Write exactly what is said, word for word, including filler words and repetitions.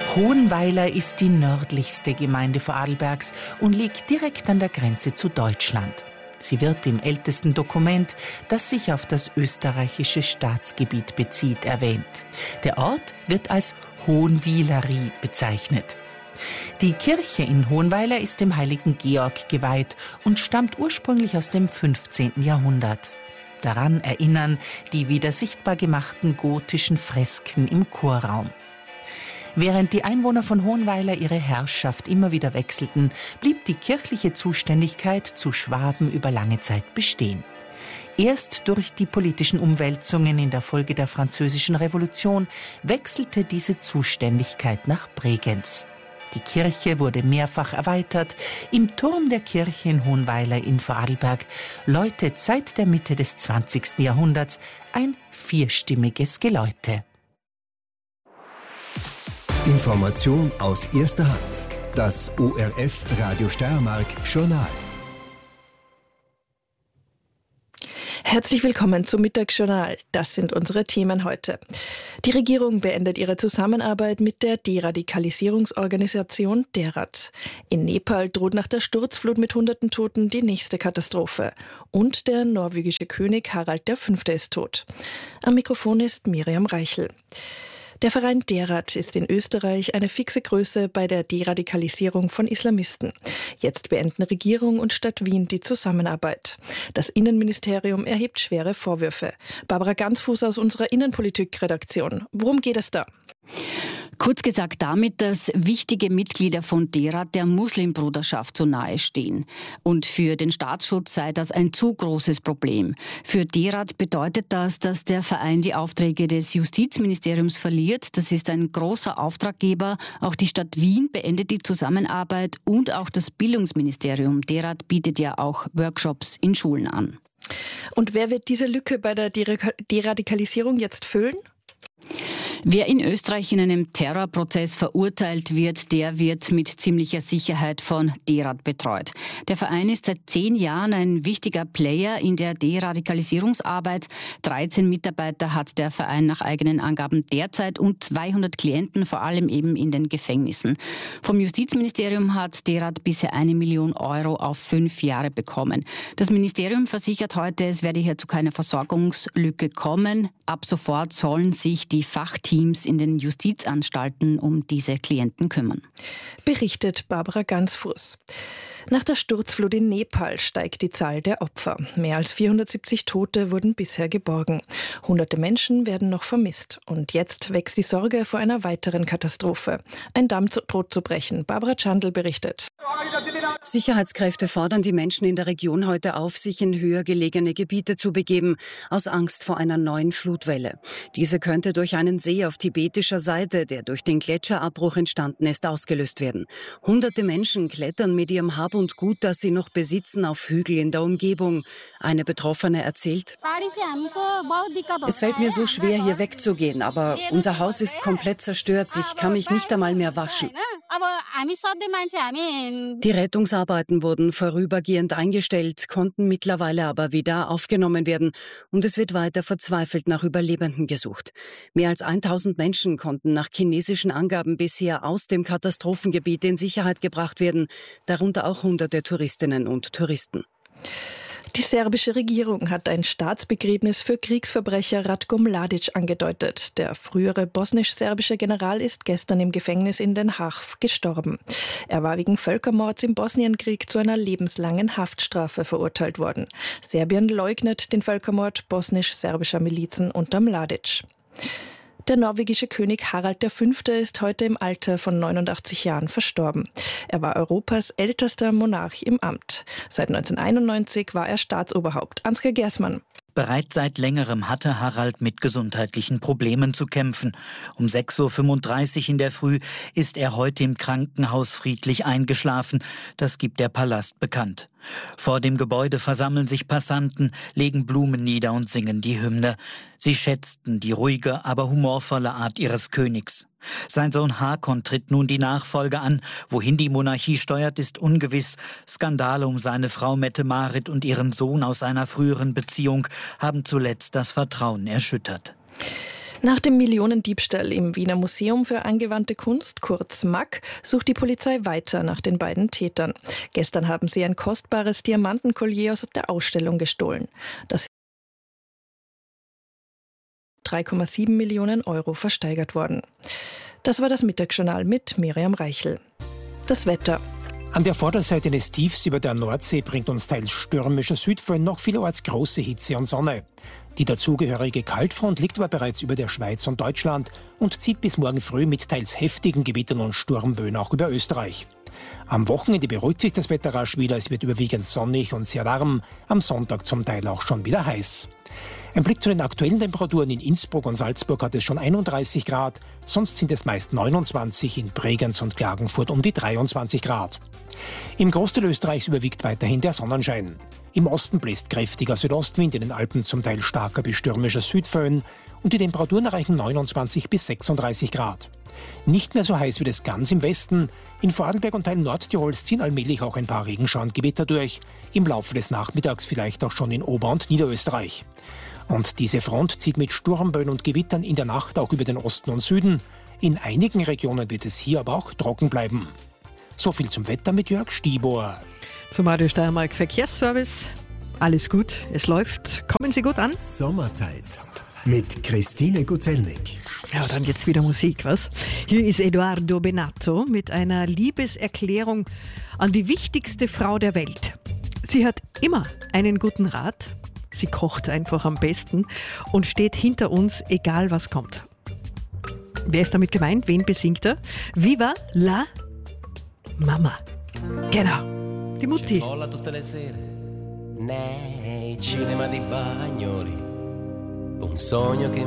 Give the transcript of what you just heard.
Hohenweiler ist die nördlichste Gemeinde Vorarlbergs und liegt direkt an der Grenze zu Deutschland. Sie wird im ältesten Dokument, das sich auf das österreichische Staatsgebiet bezieht, erwähnt. Der Ort wird als Hohenwielerie bezeichnet. Die Kirche in Hohenweiler ist dem heiligen Georg geweiht und stammt ursprünglich aus dem fünfzehnten Jahrhundert. Daran erinnern die wieder sichtbar gemachten gotischen Fresken im Chorraum. Während die Einwohner von Hohenweiler ihre Herrschaft immer wieder wechselten, blieb die kirchliche Zuständigkeit zu Schwaben über lange Zeit bestehen. Erst durch die politischen Umwälzungen in der Folge der Französischen Revolution wechselte diese Zuständigkeit nach Bregenz. Die Kirche wurde mehrfach erweitert. Im Turm der Kirche in Hohenweiler in Vorarlberg läutet seit der Mitte des zwanzigsten Jahrhunderts ein vierstimmiges Geläute. Information aus erster Hand. Das O R F Radio Steiermark Journal. Herzlich willkommen zum Mittagsjournal. Das sind unsere Themen heute. Die Regierung beendet ihre Zusammenarbeit mit der Deradikalisierungsorganisation DERAD. In Nepal droht nach der Sturzflut mit hunderten Toten die nächste Katastrophe. Und der norwegische König Harald der Fünfte ist tot. Am Mikrofon ist Miriam Reichel. Der Verein DERAD ist in Österreich eine fixe Größe bei der Deradikalisierung von Islamisten. Jetzt beenden Regierung und Stadt Wien die Zusammenarbeit. Das Innenministerium erhebt schwere Vorwürfe. Barbara Gansfuß aus unserer Innenpolitik-Redaktion. Worum geht es da? Kurz gesagt damit, dass wichtige Mitglieder von DERAD der Muslimbruderschaft so nahe stehen. Und für den Staatsschutz sei das ein zu großes Problem. Für DERAD bedeutet das, dass der Verein die Aufträge des Justizministeriums verliert. Das ist ein großer Auftraggeber. Auch die Stadt Wien beendet die Zusammenarbeit und auch das Bildungsministerium. DERAD bietet ja auch Workshops in Schulen an. Und wer wird diese Lücke bei der Deradikalisierung jetzt füllen? Wer in Österreich in einem Terrorprozess verurteilt wird, der wird mit ziemlicher Sicherheit von DERAD betreut. Der Verein ist seit zehn Jahren ein wichtiger Player in der Deradikalisierungsarbeit. dreizehn Mitarbeiter hat der Verein nach eigenen Angaben derzeit und zweihundert Klienten, vor allem eben in den Gefängnissen. Vom Justizministerium hat DERAD bisher eine Million Euro auf fünf Jahre bekommen. Das Ministerium versichert heute, es werde hier zu keiner Versorgungslücke kommen. Ab sofort sollen sich die Fachteams in den Justizanstalten um diese Klienten kümmern. Berichtet Barbara Gansfuß. Nach der Sturzflut in Nepal steigt die Zahl der Opfer. Mehr als vierhundertsiebzig Tote wurden bisher geborgen. Hunderte Menschen werden noch vermisst. Und jetzt wächst die Sorge vor einer weiteren Katastrophe. Ein Damm droht zu brechen. Barbara Chandl berichtet. Sicherheitskräfte fordern die Menschen in der Region heute auf, sich in höher gelegene Gebiete zu begeben, aus Angst vor einer neuen Flutwelle. Diese könnte durch einen See auf tibetischer Seite, der durch den Gletscherabbruch entstanden ist, ausgelöst werden. Hunderte Menschen klettern mit ihrem Hab und Gut, das sie noch besitzen, auf Hügel in der Umgebung. Eine Betroffene erzählt: Es fällt mir so schwer, hier wegzugehen, aber unser Haus ist komplett zerstört. Ich kann mich nicht einmal mehr waschen. Die Rettungsarbeiten wurden vorübergehend eingestellt, konnten mittlerweile aber wieder aufgenommen werden. Und es wird weiter verzweifelt nach Überlebenden gesucht. Mehr als tausend Menschen konnten nach chinesischen Angaben bisher aus dem Katastrophengebiet in Sicherheit gebracht werden, darunter auch hunderte Touristinnen und Touristen. Die serbische Regierung hat ein Staatsbegräbnis für Kriegsverbrecher Ratko Mladic angedeutet. Der frühere bosnisch-serbische General ist gestern im Gefängnis in Den Haag gestorben. Er war wegen Völkermords im Bosnienkrieg zu einer lebenslangen Haftstrafe verurteilt worden. Serbien leugnet den Völkermord bosnisch-serbischer Milizen unter Mladic. Der norwegische König Harald der Fünfte ist heute im Alter von neunundachtzig Jahren verstorben. Er war Europas ältester Monarch im Amt. Seit neunzehnhunderteinundneunzig war er Staatsoberhaupt. Ansgar Gersmann. Bereits seit längerem hatte Harald mit gesundheitlichen Problemen zu kämpfen. Um sechs Uhr fünfunddreißig in der Früh ist er heute im Krankenhaus friedlich eingeschlafen. Das gibt der Palast bekannt. Vor dem Gebäude versammeln sich Passanten, legen Blumen nieder und singen die Hymne. Sie schätzten die ruhige, aber humorvolle Art ihres Königs. Sein Sohn Hakon tritt nun die Nachfolge an. Wohin die Monarchie steuert, ist ungewiss. Skandale um seine Frau Mette-Marit und ihren Sohn aus einer früheren Beziehung haben zuletzt das Vertrauen erschüttert. Nach dem Millionendiebstahl im Wiener Museum für angewandte Kunst, kurz M A K, sucht die Polizei weiter nach den beiden Tätern. Gestern haben sie ein kostbares Diamantenkollier aus der Ausstellung gestohlen. Das drei Komma sieben Millionen Euro versteigert worden. Das war das Mittagsjournal mit Miriam Reichel. Das Wetter. An der Vorderseite eines Tiefs über der Nordsee bringt uns teils stürmischer Südföhn noch vielerorts große Hitze und Sonne. Die dazugehörige Kaltfront liegt aber bereits über der Schweiz und Deutschland und zieht bis morgen früh mit teils heftigen Gewittern und Sturmböen auch über Österreich. Am Wochenende beruhigt sich das Wetter rasch wieder, es wird überwiegend sonnig und sehr warm, am Sonntag zum Teil auch schon wieder heiß. Ein Blick zu den aktuellen Temperaturen. In Innsbruck und Salzburg hat es schon einunddreißig Grad, sonst sind es meist neunundzwanzig, in Bregenz und Klagenfurt um die dreiundzwanzig Grad. Im Großteil Österreichs überwiegt weiterhin der Sonnenschein. Im Osten bläst kräftiger Südostwind, in den Alpen zum Teil starker bis stürmischer Südföhn und die Temperaturen erreichen neunundzwanzig bis sechsunddreißig Grad. Nicht mehr so heiß wird es ganz im Westen. In Vorarlberg und Teilen Nordtirols ziehen allmählich auch ein paar Regenschauer und Gewitter durch. Im Laufe des Nachmittags vielleicht auch schon in Ober- und Niederösterreich. Und diese Front zieht mit Sturmböen und Gewittern in der Nacht auch über den Osten und Süden. In einigen Regionen wird es hier aber auch trocken bleiben. So viel zum Wetter mit Jörg Stibor. Zum Radio Steiermark Verkehrsservice. Alles gut, es läuft. Kommen Sie gut an? Sommerzeit mit Christine Guzelnik. Ja, dann jetzt wieder Musik, was? Hier ist Edoardo Bennato mit einer Liebeserklärung an die wichtigste Frau der Welt. Sie hat immer einen guten Rat. Sie kocht einfach am besten und steht hinter uns, egal was kommt. Wer ist damit gemeint? Wen besingt er? Viva la Mama. Genau, die Mutti. Tutte le sere nei cinema di Bagnoli, un sogno che